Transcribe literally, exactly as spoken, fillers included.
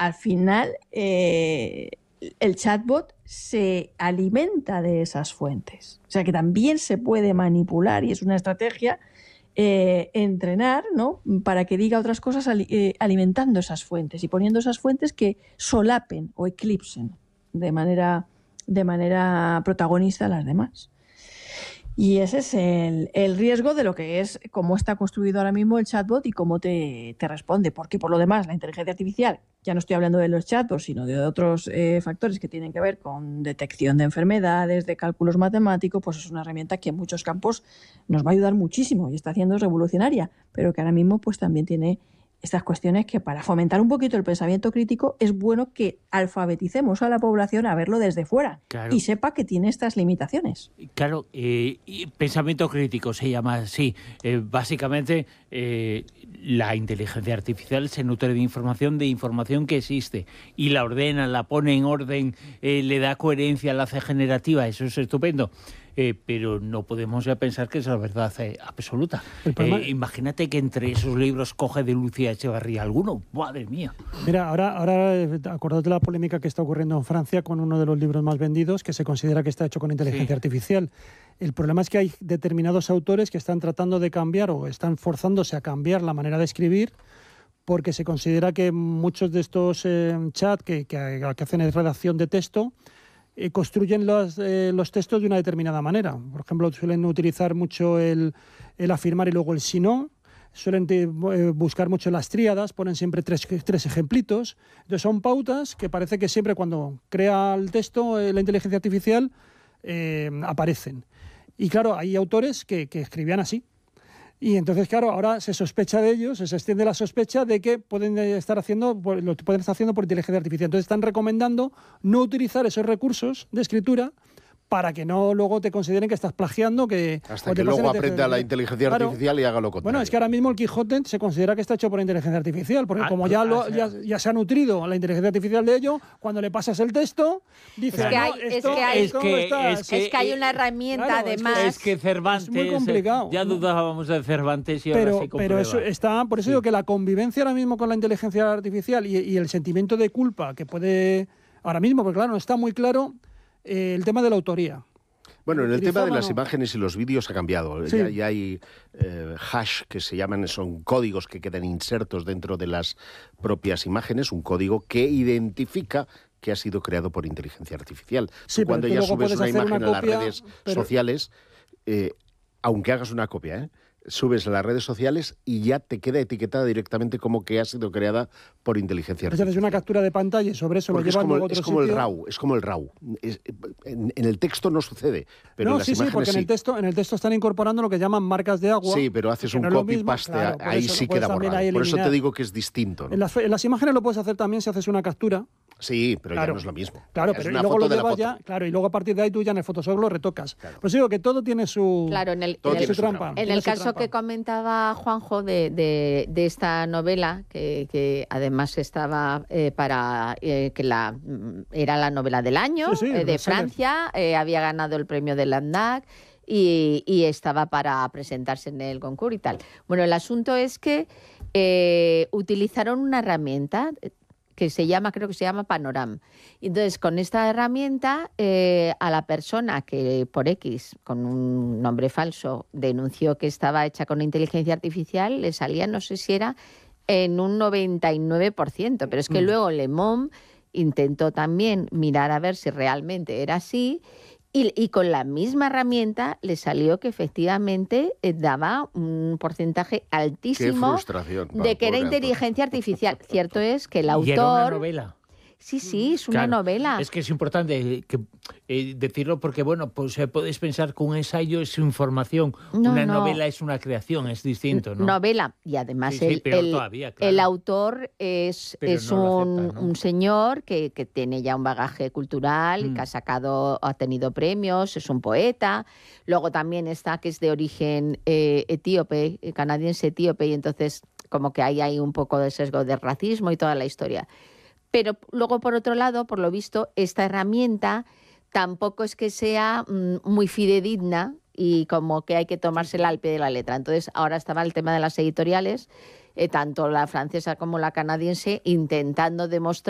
al final eh, el chatbot se alimenta de esas fuentes. O sea que también se puede manipular y es una estrategia eh, entrenar, ¿no?, para que diga otras cosas ali- eh, alimentando esas fuentes y poniendo esas fuentes que solapen o eclipsen de manera, de manera protagonista a las demás. Y ese es el, el riesgo de lo que es cómo está construido ahora mismo el chatbot y cómo te, te responde. Porque por lo demás, la inteligencia artificial, ya no estoy hablando de los chatbots, sino de otros eh, factores que tienen que ver con detección de enfermedades, de cálculos matemáticos, pues es una herramienta que en muchos campos nos va a ayudar muchísimo y está haciendo revolucionaria, pero que ahora mismo pues también tiene estas cuestiones que para fomentar un poquito el pensamiento crítico es bueno que alfabeticemos a la población a verlo desde fuera, claro, y sepa que tiene estas limitaciones. Claro, eh, y pensamiento crítico se llama así. Eh, básicamente, eh, la inteligencia artificial se nutre de información, de información que existe, y la ordena, la pone en orden, eh, le da coherencia, la hace generativa. Eso es estupendo. Eh, pero no podemos ya pensar que es la verdad eh, absoluta. Eh, imagínate que entre esos libros coge de Lucía Echevarría alguno. ¡Madre mía! Mira, ahora, ahora acordate de la polémica que está ocurriendo en Francia con uno de los libros más vendidos que se considera que está hecho con inteligencia sí. artificial. El problema es que hay determinados autores que están tratando de cambiar o están forzándose a cambiar la manera de escribir porque se considera que muchos de estos eh, chats que, que, que hacen redacción de texto Eh, construyen los, eh, los textos de una determinada manera. Por ejemplo, suelen utilizar mucho el, el afirmar y luego el si no, suelen te, eh, buscar mucho las tríadas, ponen siempre tres, tres ejemplitos. Entonces son pautas que parece que siempre cuando crea el texto eh, la inteligencia artificial eh, aparecen. Y claro, hay autores que, que escribían así. Y entonces, claro, ahora se sospecha de ellos, se extiende la sospecha de que pueden estar haciendo, lo pueden estar haciendo por inteligencia artificial. Entonces están recomendando no utilizar esos recursos de escritura para que no luego te consideren que estás plagiando. Que, Hasta que luego aprenda la inteligencia claro. artificial y haga lo contrario. Bueno, es que ahora mismo el Quijote se considera que está hecho por inteligencia artificial, porque ah, como ya, lo, ya, ya se ha nutrido la inteligencia artificial de ello, cuando le pasas el texto, dice... Es que hay, no, esto, es que hay, esto es que, es que, es que hay una herramienta, claro, además... Es que Cervantes... Es muy complicado. Ya dudábamos de Cervantes y pero, ahora se comprueba. Pero eso está... Por eso sí. digo que la convivencia ahora mismo con la inteligencia artificial y, y el sentimiento de culpa que puede... Ahora mismo, porque claro, no está muy claro eh, el tema de la autoría. Bueno, en el tema de las imágenes y los vídeos ha cambiado. Sí. Ya, ya hay eh, hash que se llaman, son códigos que quedan insertos dentro de las propias imágenes, un código que identifica que ha sido creado por inteligencia artificial. Sí, tú cuando ya subes una imagen una a copia, las redes pero... sociales, eh, aunque hagas una copia, ¿eh? subes a las redes sociales y ya te queda etiquetada directamente como que ha sido creada por inteligencia artificial. Entonces es una captura de pantalla y sobre eso Porque lo llevan como, a otro es como sitio. el RAW, es como el RAW. Es, en, en el texto no sucede, pero no, en las sí, imágenes sí, porque sí. en el texto, en el texto están incorporando lo que llaman marcas de agua. Sí, pero haces un no copy-paste, claro, ahí sí queda borrado. Por eso te digo que es distinto, ¿no? En las, en las imágenes lo puedes hacer también si haces una captura. Sí, pero claro, ya no es lo mismo. Claro, pero y luego lo llevas ya, claro, y luego a partir de ahí tú ya en el Photoshop lo retocas. Claro. Pues digo que todo tiene su, claro, en el, todo en tiene el, su trampa. En el caso trampa. que comentaba Juanjo de, de, de esta novela, que, que además estaba eh, para eh, que la era la novela del año sí, sí, eh, de Francia, eh, había ganado el premio de Landac y, y estaba para presentarse en el concurso y tal. Bueno, el asunto es que eh, utilizaron una herramienta que se llama, creo que se llama Panoram. Entonces, con esta herramienta, eh, a la persona que por X, con un nombre falso, denunció que estaba hecha con inteligencia artificial, le salía, no sé si era en un noventa y nueve por ciento, pero es que mm. luego Le Monde intentó también mirar a ver si realmente era así, y, y con la misma herramienta le salió que efectivamente eh, daba un porcentaje altísimo de que era inteligencia artificial. Cierto es que el autor... ¿Y era una novela? Sí, sí, es una claro, novela. Es que es importante que, eh, decirlo porque, bueno, pues eh, podéis pensar que un ensayo es información, no, una no. novela es una creación, es distinto, ¿no? Novela, y además sí, el, sí, peor el, todavía, claro. el autor es, es no un, acepta, ¿no? un señor que, que tiene ya un bagaje cultural, mm. que ha sacado, ha tenido premios, es un poeta. Luego también está que es de origen eh, etíope, canadiense etíope, y entonces como que ahí hay un poco de sesgo de racismo y toda la historia. Pero luego, por otro lado, por lo visto, esta herramienta tampoco es que sea mmm, muy fidedigna y como que hay que tomársela al pie de la letra. Entonces, ahora estaba el tema de las editoriales, eh, tanto la francesa como la canadiense, intentando demostrar